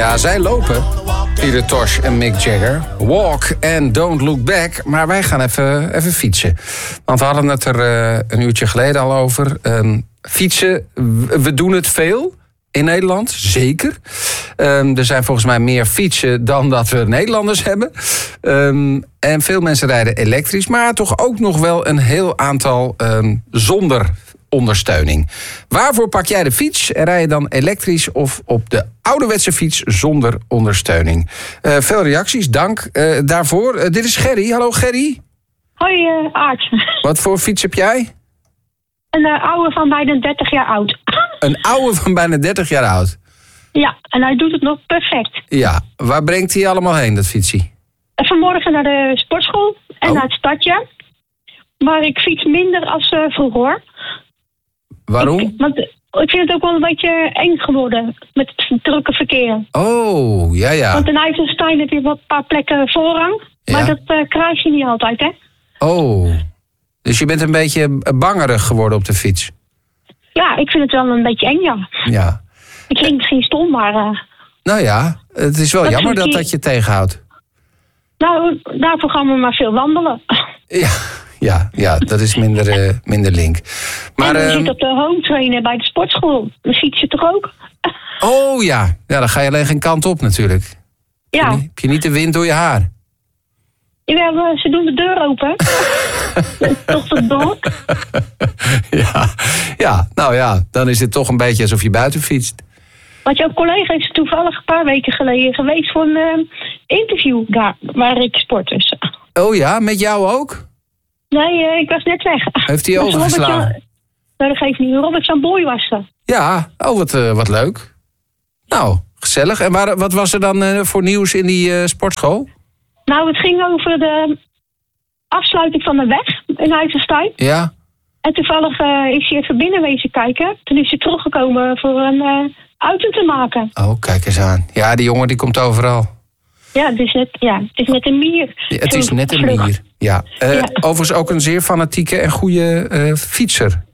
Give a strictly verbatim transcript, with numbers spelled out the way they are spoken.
Ja, zij lopen, Peter Tosh en Mick Jagger. Walk and don't look back. Maar wij gaan even, even fietsen. Want we hadden het er uh, een uurtje geleden al over. Um, fietsen, we doen het veel in Nederland, zeker. Um, er zijn volgens mij meer fietsen dan dat we Nederlanders hebben. Um, en veel mensen rijden elektrisch, maar toch ook nog wel een heel aantal um, zonder ondersteuning. Waarvoor pak jij de fiets en rij je dan elektrisch of op de ouderwetse fiets zonder ondersteuning? Uh, veel reacties, dank uh, daarvoor. Uh, dit is Gerry. Hallo Gerry. Hoi uh, Aart. Wat voor fiets heb jij? Een uh, oude van bijna dertig jaar oud. Een oude van bijna dertig jaar oud? Ja, en hij doet het nog perfect. Ja, waar brengt hij allemaal heen, dat fietsie? Vanmorgen naar de sportschool en oh. naar het stadje. Maar ik fiets minder als uh, vroeger. Waarom? Ik, want ik vind het ook wel een beetje eng geworden met het drukke verkeer. Oh, ja, ja. Want in IJsselstein heb je wel een paar plekken voorrang. Maar Ja. dat uh, krijg je niet altijd, hè? Oh, dus je bent een beetje bangerig geworden op de fiets? Ja, ik vind het wel een beetje eng, ja. Ja. Ik klinkt misschien stom, maar... Uh, Nou ja, het is wel Dat jammer dat vind ik- dat je tegenhoudt. nou, daarvoor gaan we maar veel wandelen. Ja, ja, ja, dat is minder, uh, minder link. Maar, en je ehm, zit op de home trainer bij de sportschool. Dan fiets je toch ook? oh ja. ja, dan ga je alleen geen kant op natuurlijk. Ja. Heb je niet de wind door je haar? Ja, ze doen de deur open. Toch tot door. ja. ja, nou ja, dan is het toch een beetje alsof je buiten fietst. Want jouw collega is toevallig een paar weken geleden geweest voor een uh, interview daar, waar ik sport dus. Oh ja, met jou ook? Nee, uh, ik was net weg. Heeft hij Was overgeslagen? Robert Jan- Nee, dat geeft niet. Robert Jan Boy was er. Ja, oh wat, uh, wat leuk. Nou, gezellig. En waar, wat was er dan uh, voor nieuws in die uh, sportschool? Nou, het ging over de afsluiting van de weg in IJsselstein. Ja? En toevallig uh, is hij even binnen wezen kijken. Toen is hij teruggekomen voor een uh, auto te maken. Oh, kijk eens aan. Ja, die jongen die komt overal. Ja, het is net, ja, het is net een mier. Ja, het is net een Vlug. mier. Ja. Uh, Ja. Overigens ook een zeer fanatieke en goede uh, fietser.